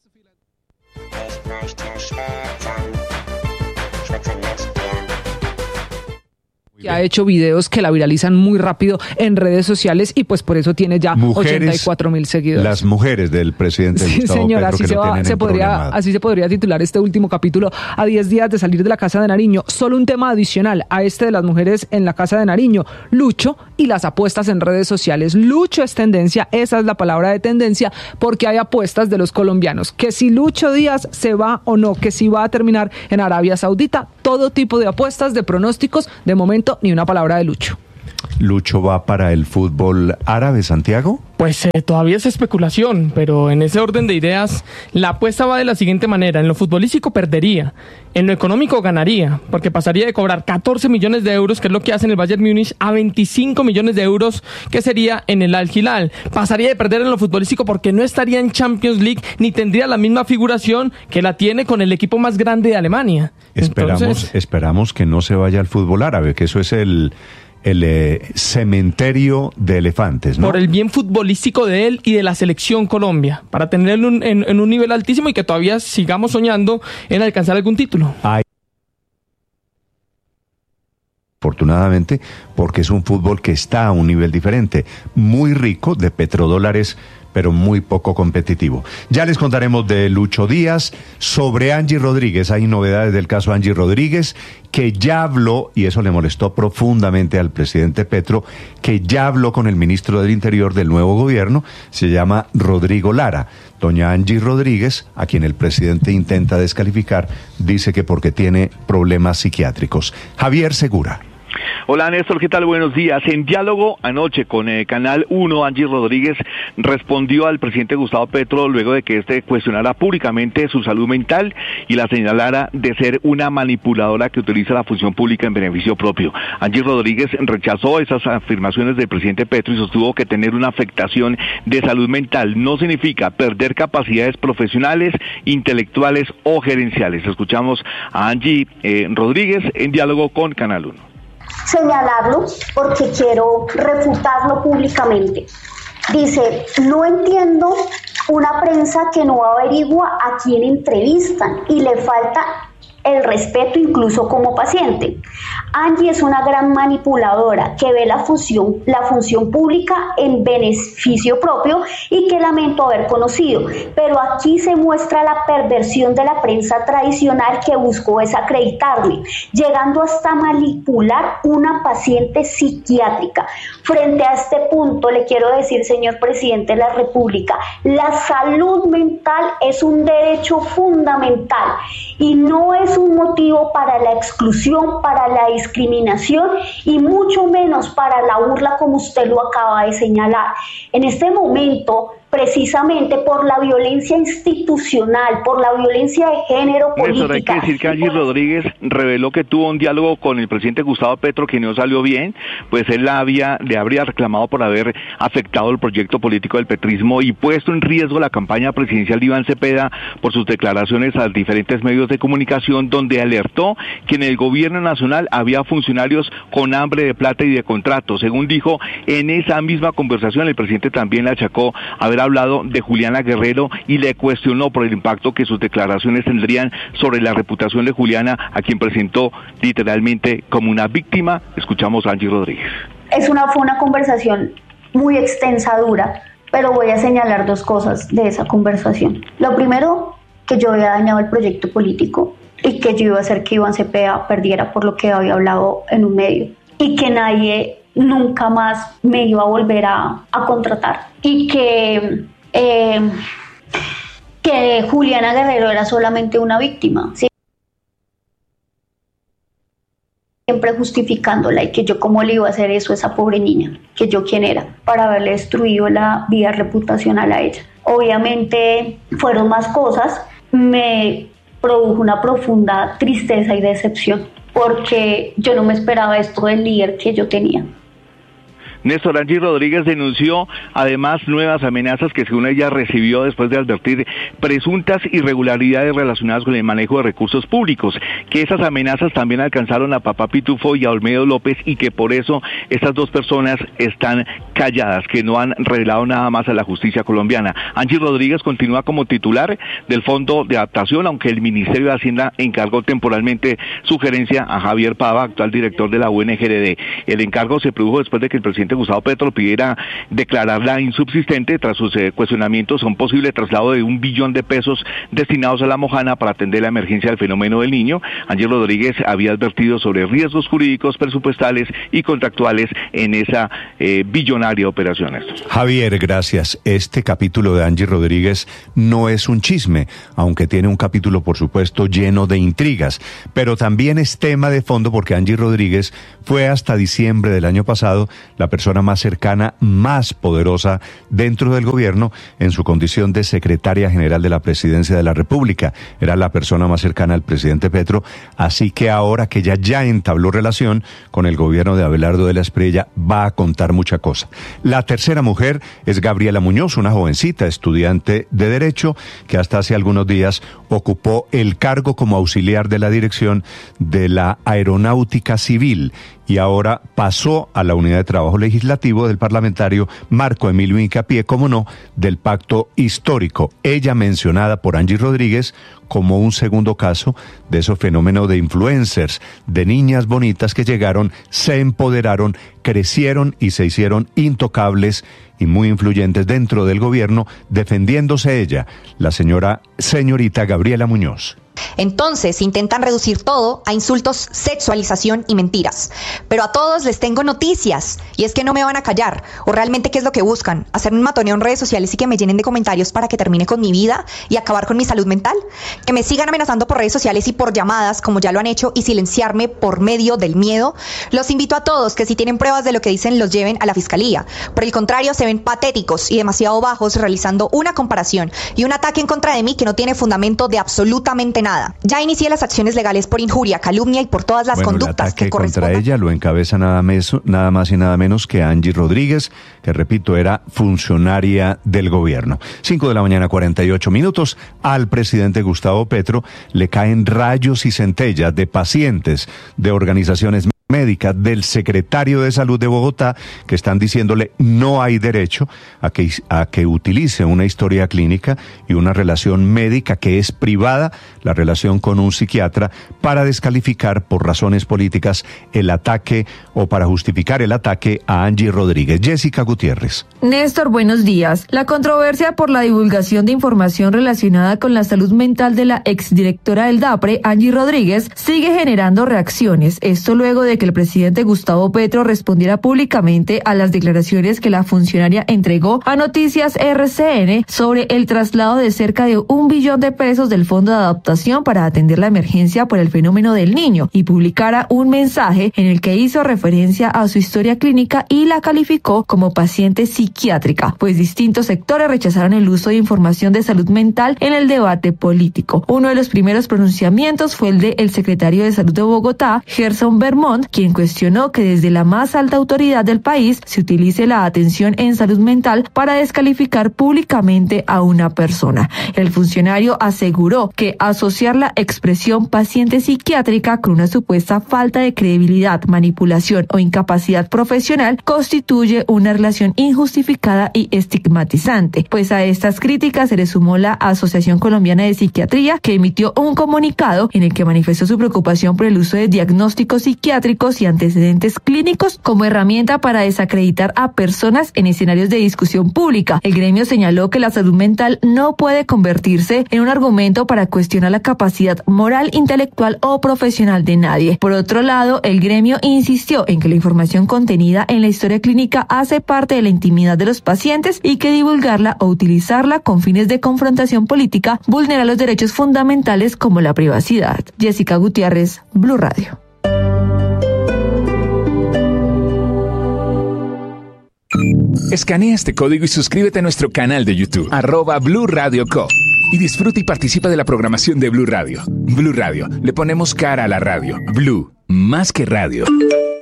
Que ha hecho videos que la viralizan muy rápido en redes sociales y pues por eso tiene ya 84.000 seguidores. Las mujeres del presidente Gustavo señora, Petro así se podría titular este último capítulo a 10 días de salir de la Casa de Nariño. Solo un tema adicional a este de las mujeres en la Casa de Nariño, Lucho y las apuestas en redes sociales. Lucho es tendencia, esa es la palabra de tendencia, porque hay apuestas de los colombianos, que si Lucho Díaz se va o no, que si va a terminar en Arabia Saudita, todo tipo de apuestas, de pronósticos, de momento ni una palabra de Lucho. ¿Lucho va para el fútbol árabe, Santiago? Pues todavía es especulación, pero en ese orden de ideas, la apuesta va de la siguiente manera. En lo futbolístico perdería, en lo económico ganaría, porque pasaría de cobrar 14 millones de euros, que es lo que hace en el Bayern Múnich, a 25 millones de euros, que sería en el Al Hilal. Pasaría de perder en lo futbolístico porque no estaría en Champions League, ni tendría la misma figuración que la tiene con el equipo más grande de Alemania. Esperamos que no se vaya al fútbol árabe, que eso es el cementerio de elefantes, ¿no? Por el bien futbolístico de él y de la selección Colombia, para tenerlo en un nivel altísimo y que todavía sigamos soñando en alcanzar algún título. Afortunadamente, porque es un fútbol que está a un nivel diferente, muy rico de petrodólares, pero muy poco competitivo. Ya les contaremos de Lucho Díaz. Sobre Angie Rodríguez, hay novedades del caso Angie Rodríguez, que ya habló, y eso le molestó profundamente al presidente Petro, que ya habló con el ministro del Interior del nuevo gobierno, se llama Rodrigo Lara. Doña Angie Rodríguez, a quien el presidente intenta descalificar, dice que porque tiene problemas psiquiátricos. Javier Segura. Hola Néstor, ¿qué tal? Buenos días. En diálogo anoche con Canal 1, Angie Rodríguez respondió al presidente Gustavo Petro luego de que este cuestionara públicamente su salud mental y la señalara de ser una manipuladora que utiliza la función pública en beneficio propio. Angie Rodríguez rechazó esas afirmaciones del presidente Petro y sostuvo que tener una afectación de salud mental no significa perder capacidades profesionales, intelectuales o gerenciales. Escuchamos a Angie Rodríguez en diálogo con Canal 1. Señalarlo porque quiero refutarlo públicamente. Dice, no entiendo una prensa que no averigua a quién entrevistan y le falta el respeto incluso como paciente. Angie es una gran manipuladora que ve la función pública en beneficio propio y que lamento haber conocido, pero aquí se muestra la perversión de la prensa tradicional que buscó desacreditarme, llegando hasta manipular una paciente psiquiátrica. Frente a este punto le quiero decir, señor presidente de la República, la salud mental es un derecho fundamental y no es un motivo para la exclusión, para la discriminación y mucho menos para la burla como usted lo acaba de señalar. En este momento, precisamente por la violencia institucional, por la violencia de género política. Hay que decir que Angie Rodríguez reveló que tuvo un diálogo con el presidente Gustavo Petro que no salió bien, pues él le habría reclamado por haber afectado el proyecto político del petrismo y puesto en riesgo la campaña presidencial de Iván Cepeda por sus declaraciones a diferentes medios de comunicación, donde alertó que en el gobierno nacional había funcionarios con hambre de plata y de contrato. Según dijo, en esa misma conversación el presidente también le achacó haber hablado de Juliana Guerrero y le cuestionó por el impacto que sus declaraciones tendrían sobre la reputación de Juliana, a quien presentó literalmente como una víctima. Escuchamos a Angie Rodríguez. Fue una conversación muy extensa, dura, pero voy a señalar dos cosas de esa conversación. Lo primero, que yo había dañado el proyecto político y que yo iba a hacer que Iván Cepeda perdiera por lo que había hablado en un medio y que nadie nunca más me iba a volver a contratar y que Juliana Guerrero era solamente una víctima, ¿sí? Siempre justificándola y que yo cómo le iba a hacer eso a esa pobre niña, que yo quién era, para haberle destruido la vida reputacional a ella. Obviamente fueron más cosas, me produjo una profunda tristeza y decepción, porque yo no me esperaba esto del líder que yo tenía. Néstor, Angie Rodríguez denunció además nuevas amenazas que según ella recibió después de advertir presuntas irregularidades relacionadas con el manejo de recursos públicos, que esas amenazas también alcanzaron a Papá Pitufo y a Olmedo López y que por eso estas dos personas están calladas, que no han revelado nada más a la justicia colombiana. Angie Rodríguez continúa como titular del Fondo de Adaptación, aunque el Ministerio de Hacienda encargó temporalmente su gerencia a Javier Pava, actual director de la UNGRD. El encargo se produjo después de que el presidente Gustavo Petro pidiera declararla insubsistente tras sus cuestionamientos a un posible traslado de $1 billón destinados a la Mojana para atender la emergencia del fenómeno del Niño. Angie Rodríguez había advertido sobre riesgos jurídicos, presupuestales y contractuales en esa billonaria operación. Javier, gracias. Este capítulo de Angie Rodríguez no es un chisme, aunque tiene un capítulo, por supuesto, lleno de intrigas, pero también es tema de fondo porque Angie Rodríguez fue hasta diciembre del año pasado la persona más cercana, más poderosa dentro del gobierno en su condición de secretaria general de la Presidencia de la República. Era la persona más cercana al presidente Petro, así que ahora que ella ya entabló relación con el gobierno de Abelardo de la Espriella, va a contar mucha cosa. La tercera mujer es Gabriela Muñoz, una jovencita estudiante de Derecho que hasta hace algunos días ocupó el cargo como auxiliar de la dirección de la Aeronáutica Civil y ahora pasó a la unidad de trabajo legislativo del parlamentario Marco Emilio Hincapié, como no, del pacto histórico. Ella mencionada por Angie Rodríguez como un segundo caso de ese fenómeno de influencers, de niñas bonitas que llegaron, se empoderaron, crecieron y se hicieron intocables y muy influyentes dentro del gobierno, defendiéndose ella, la señorita Gabriela Muñoz. Entonces intentan reducir todo a insultos, sexualización y mentiras. Pero a todos les tengo noticias, y es que no me van a callar. ¿O realmente qué es lo que buscan? ¿Hacer un matoneo en redes sociales y que me llenen de comentarios para que termine con mi vida y acabar con mi salud mental? ¿Que me sigan amenazando por redes sociales y por llamadas, como ya lo han hecho, y silenciarme por medio del miedo? Los invito a todos que si tienen pruebas de lo que dicen los lleven a la fiscalía. Por el contrario, se ven patéticos y demasiado bajos realizando una comparación y un ataque en contra de mí que no tiene fundamento de absolutamente nada. Ya inicié las acciones legales por injuria, calumnia y por todas las conductas que corresponden. Contra ella lo encabeza nada más y nada menos que Angie Rodríguez, que repito, era funcionaria del gobierno. 5:48 a.m. Al presidente Gustavo Petro le caen rayos y centellas de pacientes de organizaciones médica del secretario de Salud de Bogotá que están diciéndole no hay derecho a que utilice una historia clínica y una relación médica que es privada, la relación con un psiquiatra, para descalificar por razones políticas el ataque o para justificar el ataque a Angie Rodríguez. Jessica Gutiérrez. Néstor, buenos días. La controversia por la divulgación de información relacionada con la salud mental de la exdirectora del DAPRE, Angie Rodríguez, sigue generando reacciones. Esto luego de que el presidente Gustavo Petro respondiera públicamente a las declaraciones que la funcionaria entregó a Noticias RCN sobre el traslado de cerca de $1 billón del Fondo de Adaptación para atender la emergencia por el fenómeno del Niño y publicara un mensaje en el que hizo referencia a su historia clínica y la calificó como paciente psiquiátrica, pues distintos sectores rechazaron el uso de información de salud mental en el debate político. Uno de los primeros pronunciamientos fue el del secretario de Salud de Bogotá, Gerson Vermont, quien cuestionó que desde la más alta autoridad del país se utilice la atención en salud mental para descalificar públicamente a una persona. El funcionario aseguró que asociar la expresión paciente psiquiátrica con una supuesta falta de credibilidad, manipulación o incapacidad profesional constituye una relación injustificada y estigmatizante, pues a estas críticas se le sumó la Asociación Colombiana de Psiquiatría, que emitió un comunicado en el que manifestó su preocupación por el uso de diagnósticos psiquiátricos y antecedentes clínicos como herramienta para desacreditar a personas en escenarios de discusión pública. El gremio señaló que la salud mental no puede convertirse en un argumento para cuestionar la capacidad moral, intelectual o profesional de nadie. Por otro lado, el gremio insistió en que la información contenida en la historia clínica hace parte de la intimidad de los pacientes y que divulgarla o utilizarla con fines de confrontación política vulnera los derechos fundamentales como la privacidad. Jessica Gutiérrez, Blue Radio. Escanea este código y suscríbete a nuestro canal de YouTube, @Blue Radio Co. Y disfruta y participa de la programación de Blue Radio. Blue Radio, le ponemos cara a la radio. Blue, más que radio.